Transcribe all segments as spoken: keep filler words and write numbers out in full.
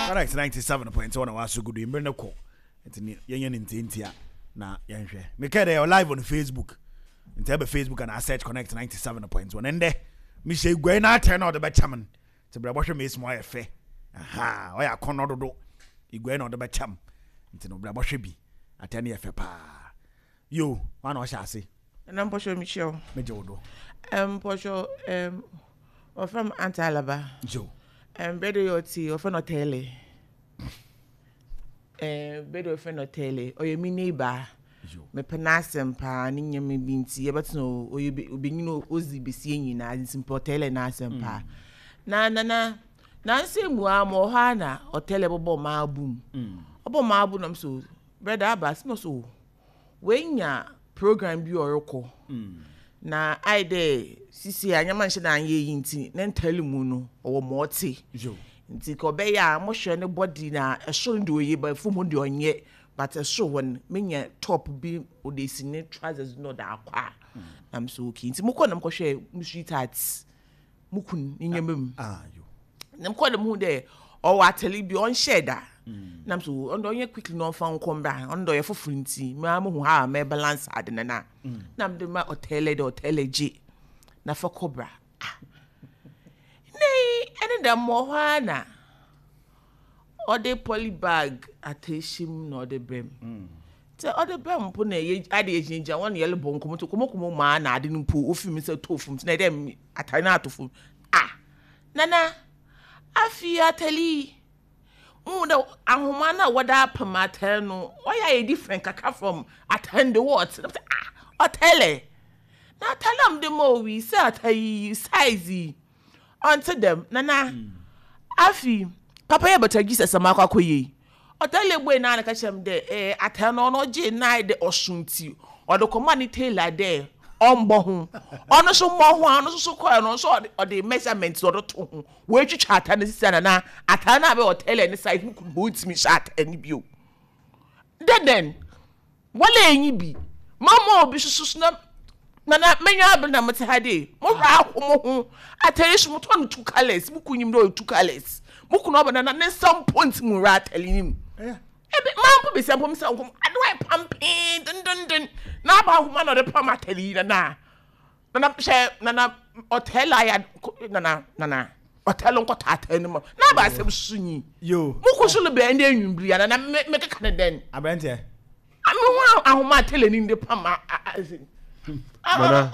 Correct ninety-seven point one was so good in Bernako. It's in Yen Intia. Na Yanshe. Me care live on Facebook. In tell Facebook and I search Connect ninety-seven point one. And there, Michelle Gwena turn out the Batchaman. To Brabosha Miss Moya Fe. Aha, why I cannot do. You go on the Batcham. Into no Brabosha be. At any F pa. You, one or shall say. And I'm Posho Michelle. Mejodo. Um, Posho, um, or from Aunt Alaba. Joe. Um, better your tea or from Hotel. Eh, bedo fe no tele o ye mi neighbor me penasem pa ni nya me binti e beto o ye obinino ozi besie nyina nsimpo tele na asem pa na na na na nsemu am ha na o tele bobo ma abum obo ma abu nam so brother abas no so wenya program bi oroko na I de sisi anyama nche na anye yinti na ntale mu no o mo te nti ko be ya mo hwe ne body na ehso ndo yi ba fu mu ndo onye but ehso won menya top bi o de sine trousers no da akwa am so okay nti mo ko nam ko hwe mu street arts mu kun nyamam ah yo nam ko dem hu de o wa tele bi on sheda nam so ondo onye quickly no fa nkomba ondo ye fofuru nti ma mo hu ha me balance ade na na nam de ma hotel de hotel g na fa cobra Nay, and the mohana or the poly bag at him nor the brim. The other brim pune at the agent, one yellow bone come to come man, I didn't pull off him so two from them at an to ah, Nana, I fear tell ye. Oh, no, Ahumana, what up, maternal? Why are you different? Kaka from attend the words. Ah, or tell it. Now tell them the more we sat a size. Answer them, Nana. Mm. Afi, Papa, ya better Jesus a makwa koye. O tell you when I catch him there, eh, at her no J night the osunti, or the command tailor there, on bohun. On so more one, so quiet, on so or the measurements or the two. Where you chat and this and na, at Hana or tell any side who could boots me shot any view. Then then, what lay ye be? Mamma be so snap. Nana menya abna mate hade mo ra ho I tell you mo to two colors mo kunyim do two colors mo kuno ba na na some point mo ra telling him eh e be man po be se pom se kom adwa pampin dun dun dun na ba ho ma no de pam ateli na na na she na na hotel ya na na na hotel nko tata ni mo na ba se sunyi yo mo ko so le be ndi anwumbri na na me ka na den abrante ami ho ahoma ateli ni de pam azin Mana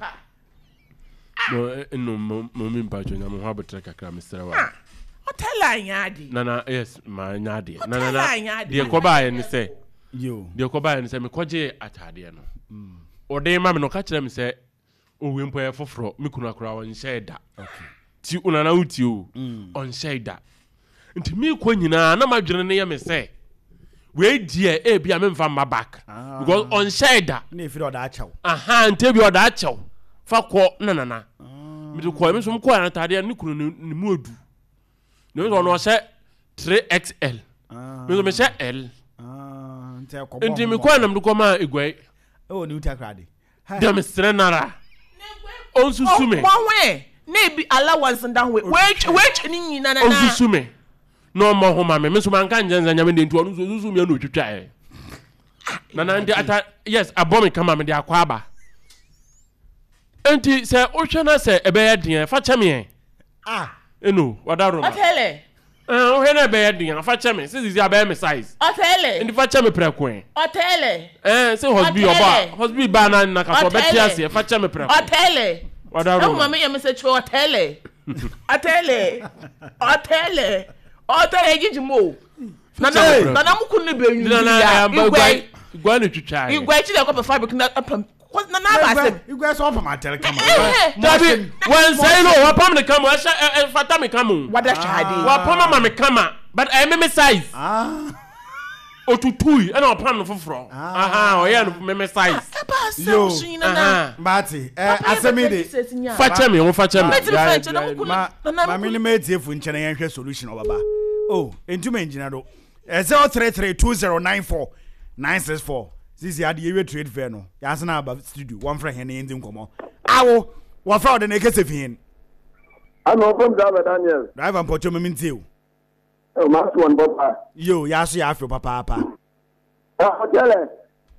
no no mo mi mpa jonya mo ha betre kakra mesra wa hotel anyadi nana yes ma anyadi nana na de ko ba ye ni se yo de ko ba ye ni se me koje atade no o de ma me no ka kire me se o we mpo ye foforo me kunu akura won sheda okay ti unana uti o on sheda nti mi ko nyina na madwene ne ye me se we die e bia me mfa ma back because on sheda na e fi do da chaw aha nte bi o da chaw fa ko na na na mi de ko mi so ko an tade ne kunu ni mu odu no so no se three X L mi so me se L ah nte ko bo nti mi ko na mi ko ma egwai e woni uta krade da me stre nara on susume won we na bi allowance ndan we we we ni nyina na on susume no mo ho ma me me so man kan njenza nyame de ntu onu so susume no twitwa e na na ndi ata yes abomi kama me de akwa aba enti se o hwe na se ebe ye den fa cheme ah eno wadaro ma otele eh o hwe na ebe ye den fa cheme se zizi aba me size otele enti fa cheme preko otele eh se hosbi oba hosbi ba na na ka so beti ase fa cheme preko otele wadaro ma me ye me se chwe otele otele otele otele gijimo na na na na mukunu be nyu ya igwe igwe no twitwa igwe chi de ko fabric na na na ba se igwe so pam atel kama Dabi when say no wa pam ne kama e fata me kama wada shahadi wa pam ma me kama but I me size ah otutui e na pam no foforo aha o ye no me me size ba se sunyi na na bati eh asemide fache me wo fache me ma ma me me tiefu nchene yen hwe solution obaba oh entuma engineer do zero three three two zero nine four nine six four This is the trade fair no. Yasna about studio. One friend here in Komo. Awo, what fraud the naked of him? I'm from Driver Daniel. Driver Pocho Mintio. Oh, my one, Papa. Yo, yasu ya afro papa papa. I'll tell her.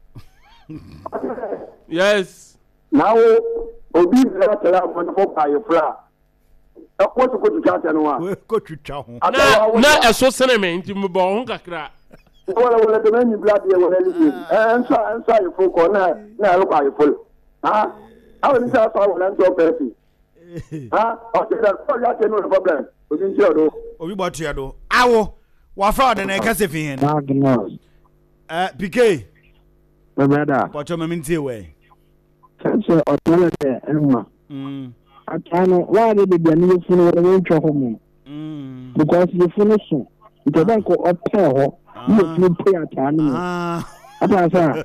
Yes. Now, Obi, let her have one hope by your flower. Of course, you go to church and one. We go to chow. Na na eso sene nti me bo ho kakra. Well, I will let the man you blood here with anything. And so, and so, you folk or not, now look how you full. Ah, I will tell you, I will answer person. Ah, okay, that's all you know the problem. We didn't hear though. Obi bot ya do. Awo, wa fra de na kase fi hen. Magnus. Eh, P K. My brother. Bot me mintie we. Sanse otole de enwa. Mm. Atano, why did the new phone the way to home? Mm. Because you finish it. The bank or hotel, you can pay at time. Ah. Apa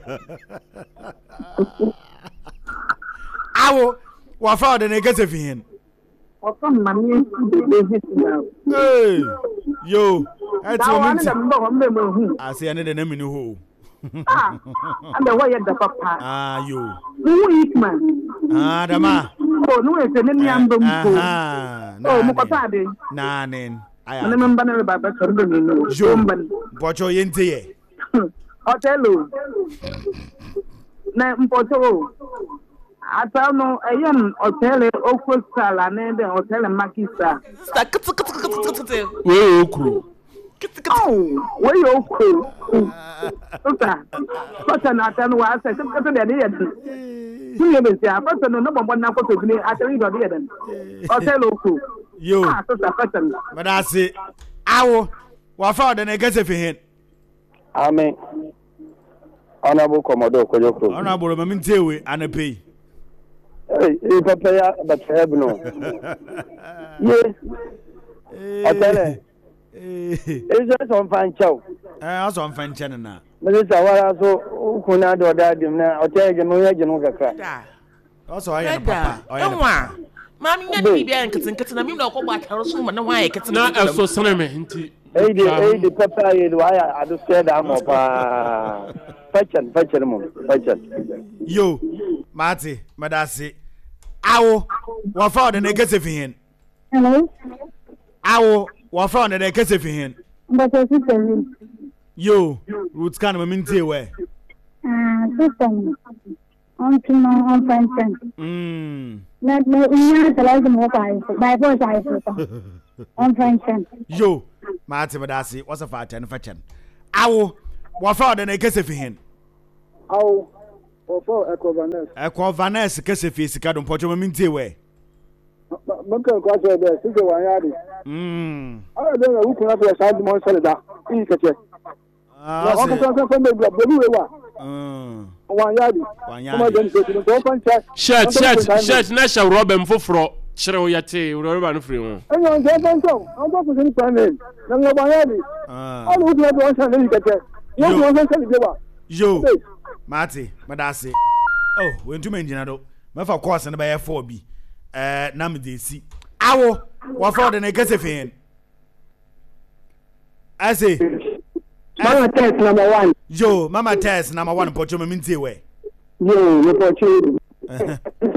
Awo, wa fra de na kase fi hen. Ọ̀pọ̀ màmí ẹ̀sìn ìgbà. Hey. Yo. Eh ti o Dáwọn mintie. ní mbọ̀ wọ́n bẹ̀ mọ̀ hù. Ase ene de na mi ni ho. Ah, àbẹ̀ wọ́n yẹ dàpọ̀ pa. Ah yo. Wúwú Ikman. Ah dama. Ọ̀ ní wọ́n èsè ní ní àmbọ̀ mú kó. Ah. Ọ̀ mú kọ́tà àdé. Nanin. Aya. Ní mi mbà náà bàbá sọ̀rọ̀ bẹ̀ mí nù. Yo. Bocho yente ye. Ọ̀tẹ́lù. Na mpọ̀tọ́ o. Àtàwọn ẹ̀yẹ́m ọ̀tẹ́lẹ̀ okwo sàlà ní ẹ̀dẹ̀ ọ̀tẹ́lẹ̀ makisa. Sta kit kit kit kit kit. We okru. Kit kit. Oh, where you okwo? Sọ́tà. Sọ́tà na àtàwọn wà á sẹ̀ kí kí dẹ̀ ní yẹ̀dẹ̀. Tún yẹ bèsì à, fọ́tà ní ọ̀nà bọ̀bọ̀ náà kọ́tà òbí ní àtẹ̀wé ìdọ̀dí yẹ̀dẹ̀. Ọ̀tẹ́lẹ̀ okwo. Yo. Ah, sọ́tà fọ́tà ní. Madase. Awo, wa fra de na kase fi hen. Amen. Honorable Commodore Kojoko. Ona boro me mintie we anapei. Hey, you prepare but have no. Yes. Ọ̀tẹ́lẹ̀. Eh. Is there some fan chow? Eh, aso mfa nche na. Minister wala so ukuna do dadim na ọ̀tẹ́lẹ̀ no ye genu kakra. Da. Aso aye na Eda. papa. Oye na. Enwa. Mami nya ni bia nkete nkete na mi na okọ gba ataro so ma na wa ye kete. Na eso sene me nti. Hey the hey the pepper ye do I adu scared am pa. Fetchen, fetchen mo, fetchen. Yo, Mati, madase. Awo, wa fra de na kase fi hen. Hello? Awo, wa fra de na kase fi hen. Mbọ̀tọ̀ sísẹ̀ mi. Yo, roots kan me mintie we. Ah, sísẹ̀ mi. Wọ́n tún mọ ọ́n fẹ́ǹsẹ̀. Mm. Na na ìyá àtàlẹ́ ìgbìmọ̀ ọkọ̀ àìsàn. Báyìí bọ́ọ̀ sọ àìsàn kan. Ọ́n fẹ́ǹsẹ̀. Yo, Mati madase, what's a fa ten fetchen. Awo, wa fra de na kase fi hen. Aw, ofo ekovanes. E ko Vanessa kase fi sika do pocho me mintie we. Maka kwa so be, sige wan yadi. Mm. Ala de na ukuna ko sa di mo sele da. Yi kete. Ah, Wa ko se. so so me bla belu we wa. Mm. Wan yadi. Wan Kuma yadi. den ko ti so fan cha. Shirt shirt shirt na sha Robin foforo. Kire wo yate, Robin no free ho. Enyo nje fan so. An to ko ni pan ni. Na ngo wan yadi. Ah. Ala ukuna do sa ni kete. Yo Yo. ko so sele de wa. Yo, Hey. Mati, madase. Oh, we ntu menjina do. Me fa course na be four bi. Eh, na me de si. Awo, wa fra de na kase fi hen. I say, Mama test number one. yo, mama test number one pocho me mintie we. Yo, mo pọ̀ ṣe é.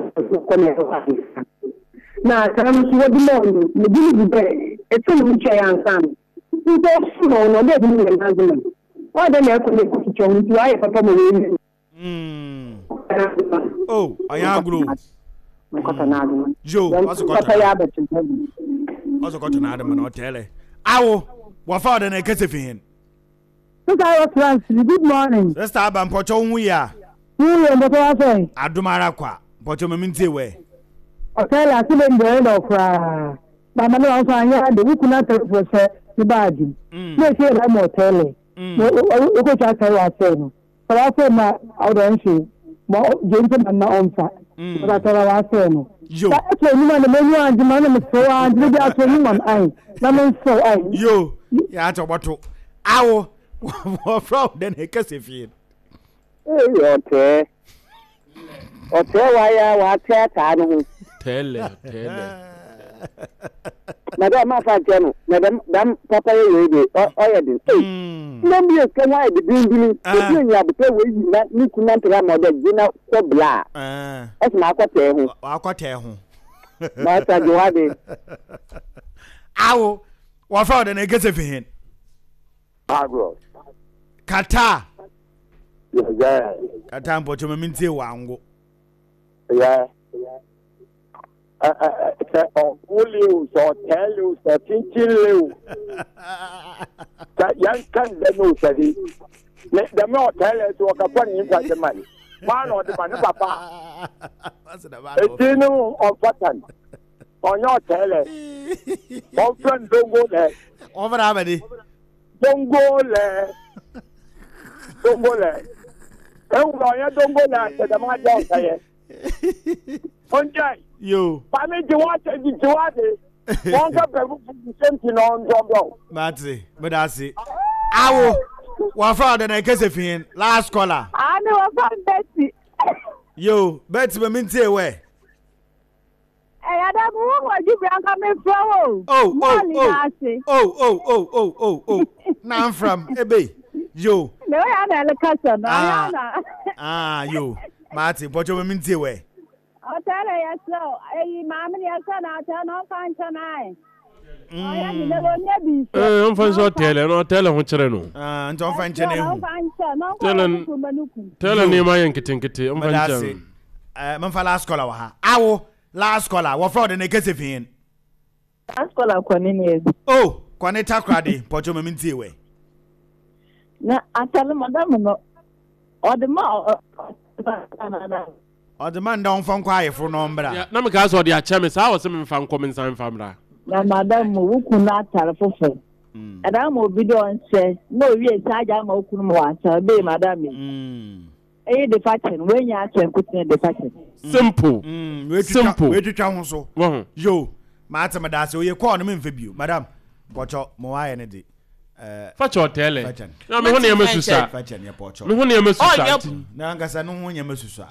Na sàrámi tí wọ́n bí lọ́ọ̀nù, mo bí níbi bẹ́ẹ̀, ètò ìlú jẹ́ ya nsàm. Nígbà fún ọ̀nà ọdẹ ìdílé rẹ̀ náà gbọ́n. Wọ́n dẹ̀ lẹ́kọ̀ọ́ lè kó kíkọ́ ohun tí wọ́n á yẹ pápá mọ̀ lórí. Mm. Oh, aya agro. Nkọ́tà náà dùn. Yo, what's Nkọ́tà got? yà bẹ̀ tìǹtẹ̀ bù. Also got na adam na tele. Awo, wa fra de na kase fi hen. Sísá yọ Francis, good morning. Sister Abam pocho hu ya. Wúwo yẹn bọ́tọ̀ wá fẹ́. Adumara kwa. Pocho me mintie we. Ọ̀tẹ́lẹ̀ àti lè ń bẹ̀rẹ̀ lọ fúra. Bàbá náà wọ́n sọ àyà àdé wíkú náà tẹ̀lé fọ̀ṣẹ́ ní báàgì. Mm. Ní èsì ìlà mọ̀ ọ̀tẹ́lẹ̀. Ó kò tí a tẹ̀lé àṣẹ nù. Sọ̀rọ̀ àṣẹ ma ọ̀dọ̀ ń ṣe. Mọ̀ jẹ́ ń tẹ̀lé na ọ̀nfà. Sọ̀rọ̀ tẹ̀lé àṣẹ nù. Yo, Sa ẹ̀kọ́ onímọ̀ ni mo ní àjùmọ̀ ní mo sọ wá àjùmọ̀ bí aṣọ onímọ̀ àyìn. Na mo ń sọ àyìn. yo, ya to boto. Awo, wa fra de na kase fi hen. Hey, ọ̀tẹ́. Ọ̀tẹ́ wa ya wa tẹ́ ta no. Tele, tele. Madam ma fa tẹ́ no. Madam dam papa ye ye de. O ye de. Mm. No bi e kan wa de bin bin. Ah. Bi nya bu we yi na ni kuna ntra ma de gina ko bla. Eh, Es ma ko tẹ́ hu. wa kwate ho. Ma ta jo wa de. Awo, wa fra de na kase fi hen. Agro. Kata. Yeah. Kata mpocho me mintie wango. Yeah. Uh, uh, uh, oh, you so tell you so thinking you. That young can then know that he. Let them not tell us what a funny inside the money. Man or the man, papa. It's you know on pattern. On your tell us. Oh, friend, don't go there. Over Abadi. Don't go there. Don't go there. Don't go there. The man don't say it. Onjay. Yo. Pami jiwate jiwate. Wọ́n kẹ́ pẹ̀lú sẹ́ńtì náà ń jọ́gbọ́. Mati, but that's it. Awo, wafa de na kese fin. Last caller. Ah, no, wafa Betty. Yo, Betty be mintie we. Eh, Adam, who was you bring coming from? Oh, oh, oh, oh, oh, oh, oh, oh, oh. Now I'm from Ebe. Yo. No, I am a cousin. Ah. Ah, Ah, yo. Mati, but you be mintie we. I'll tell you so. Hey, mammy, your son, I'll tell no fine tonight. Oh, yeah, you never know. Eh, I'm fine so tell no tell ho kire no. Ah, nton fan chene hu. Tell her name ayen kitinkiti, I'm But fine that's it. chan. Eh, man fa last caller wa ha. Awo, last caller. Wafa de na kese fin. That's called a Cornelius. Oh, kwane takrade, but you be mintie we. Na, I tell him, Madame, no. Or the mouth. Or the man down from quiet for no mbra. Ya, na me ka so de a cheme sa wo se me fa nkom nsan fa mra. Na Madame, who could not tell a fufu. And I'm a video and say, no, yes, I am a kunwa, be Madame. Mm. Eh, the fashion, when you are putting the fashion. Simple. Mm, we Simple. We to twa so. Wo. Yo, mata madase we call no me mfebiu. Madam, pocho mo wa ye ne de. Eh, Fa cho tell. Fachan. Na me ho ne mesusa. Fachan ye pocho. Me ho ne Oh, mesusa. yep. Na ngasa no ho nya mesusa.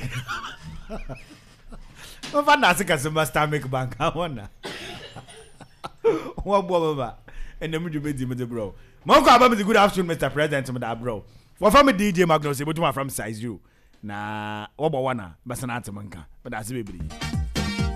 Mo fa na se kase master make bank awona. Wo bo baba. And them do me di me bro. Mo ko aba me good afternoon Mister President me da bro. Wo fa me D J Magnus e botuma from size you. Na wo bo wana basa na atemanka. But that's baby.